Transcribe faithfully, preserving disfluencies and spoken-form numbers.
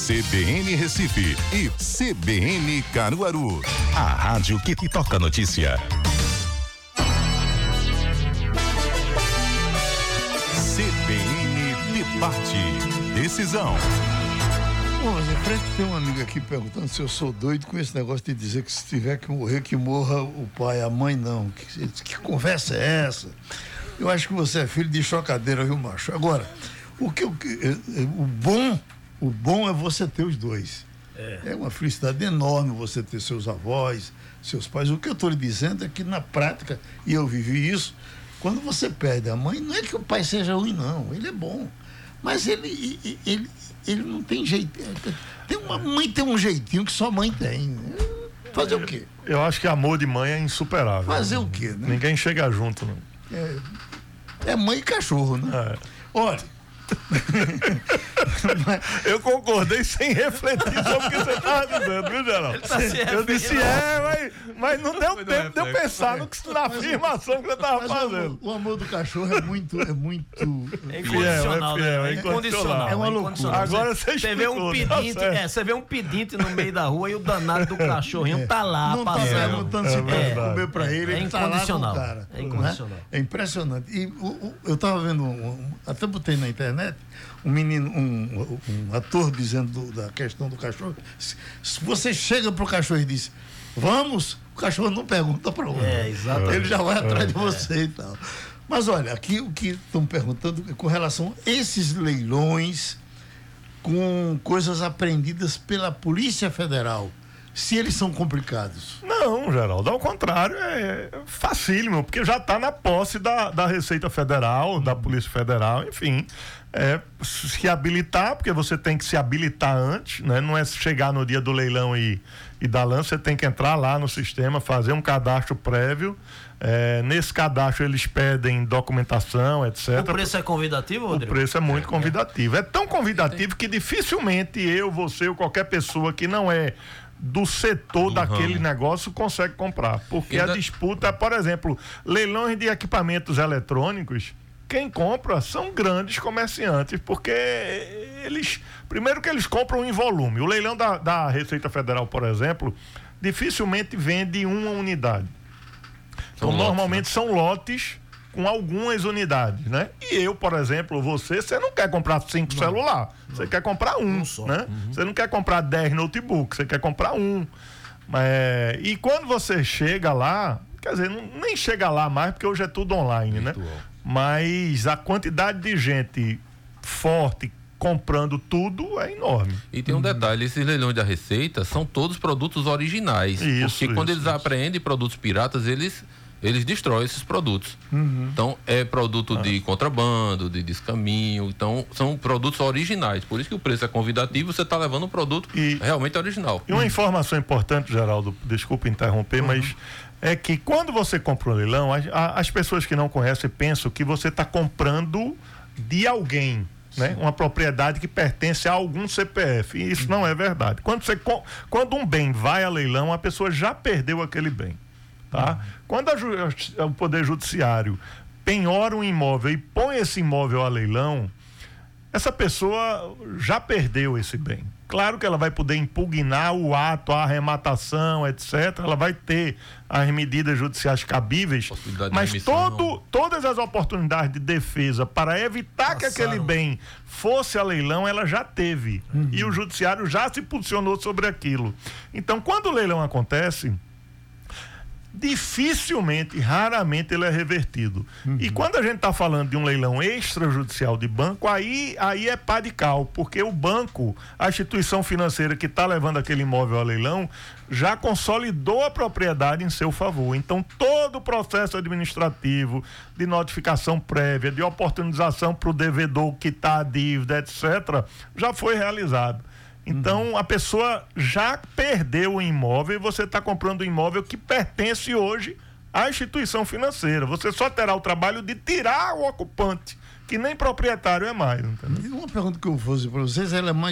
C B N Recife e C B N Caruaru. A rádio que toca notícia. C B N Debate. Decisão. Bom, Zé Frente, tem uma amiga aqui perguntando se eu sou doido com esse negócio de dizer que se tiver que morrer, que morra o pai, a mãe não. Que, que conversa é essa? Eu acho que você é filho de chocadeira, viu, macho? Agora, o que eu, o bom, o bom é você ter os dois. É. é uma felicidade enorme você ter seus avós, seus pais. O que eu estou lhe dizendo é que na prática, e eu vivi isso, quando você perde a mãe, não é que o pai seja ruim, não. Ele é bom. Mas ele, ele, ele não tem jeito. Tem uma mãe tem um jeitinho que só mãe tem. Fazer o quê? Eu acho que amor de mãe é insuperável. Fazer o quê, né? Ninguém chega junto, não. É, é mãe e cachorro, né? É. Olha. Eu concordei sem refletir sobre o que você estava dizendo, viu, Geraldo? Tá eu disse é, mas, mas não deu não tempo de eu pensar no que, na afirmação que você estava fazendo. O, o amor do cachorro é muito. É muito. É incondicional, é, fiel, né? é incondicional. É uma loucura. Agora você Você vê um pedinte, tá é, você vê um pedinte no meio da rua e o danado do cachorrinho é. tá lá, não passando. Tá perguntando se pode é, comer pra ele. É ele incondicional. Tá lá com o cara, é incondicional. Né? É impressionante. E o, o, eu estava vendo, um, um, até botei na internet, um menino, um, um ator dizendo do, da questão do cachorro. Se, se você chega pro cachorro e diz, vamos, o cachorro não pergunta para onde. É, exatamente. Ele já vai atrás é. de você e tal. Mas olha, aqui o que estão perguntando é com relação a esses leilões com coisas apreendidas pela Polícia Federal, se eles são complicados. Não, Geraldo, ao contrário, é facílimo, porque já está na posse da, da Receita Federal, da Polícia Federal, enfim, é, se habilitar, porque você tem que se habilitar antes, né? Não é chegar no dia do leilão e, e dar lance, você tem que entrar lá no sistema, fazer um cadastro prévio, é, nesse cadastro eles pedem documentação, etcétera. O preço é convidativo, Rodrigo? O preço é muito convidativo, é tão convidativo que dificilmente eu, você ou qualquer pessoa que não é do setor do daquele ramo. Negócio consegue comprar, porque ainda... a disputa, por exemplo, leilões de equipamentos eletrônicos, quem compra são grandes comerciantes, porque eles, primeiro que eles compram em volume. O leilão da, da Receita Federal, por exemplo, dificilmente vende uma unidade. Então, lotes, normalmente né? são lotes com algumas unidades, né? E eu, por exemplo, você, você não quer comprar cinco não, celular, não. Você quer comprar um, um só, né? Uhum. Você não quer comprar dez notebooks, você quer comprar um. É, e quando você chega lá, quer dizer, não, nem chega lá mais, porque hoje é tudo online, virtual, né? Mas a quantidade de gente forte comprando tudo é enorme. E tem um detalhe, esses leilões da Receita são todos produtos originais, isso, porque quando isso, eles isso. apreendem produtos piratas, eles eles destroem esses produtos. Uhum. Então, é produto ah. de contrabando, de descaminho, então são produtos originais, por isso que o preço é convidativo, você está levando um produto e, realmente original. E uma informação importante, Geraldo, desculpa interromper, uhum. mas é que quando você compra um leilão, as, as pessoas que não conhecem pensam que você está comprando de alguém, né? Uma propriedade que pertence a algum C P F, e isso uhum. não é verdade. Quando, você, quando um bem vai a leilão, a pessoa já perdeu aquele bem. Tá? Uhum. Quando a, o Poder Judiciário penhora um imóvel e põe esse imóvel a leilão, essa pessoa já perdeu esse bem. Claro que ela vai poder impugnar o ato, a arrematação, etcétera. Ela vai ter as medidas judiciais cabíveis, mas de todo, todas as oportunidades de defesa para evitar Passaram. que aquele bem fosse a leilão, ela já teve. Uhum. E o Judiciário já se posicionou sobre aquilo. Então, quando o leilão acontece, dificilmente, raramente ele é revertido. Uhum. E quando a gente está falando de um leilão extrajudicial de banco, aí, aí é pá de cal, porque o banco, a instituição financeira que está levando aquele imóvel a leilão, já consolidou a propriedade em seu favor. Então, todo o processo administrativo de notificação prévia, de oportunização para o devedor quitar a dívida, etcétera, já foi realizado. Então, uhum. a pessoa já perdeu o imóvel e você está comprando um imóvel que pertence hoje à instituição financeira. Você só terá o trabalho de tirar o ocupante, que nem proprietário é mais. Entendeu? Uma pergunta que eu vou fazer para vocês, ela é mais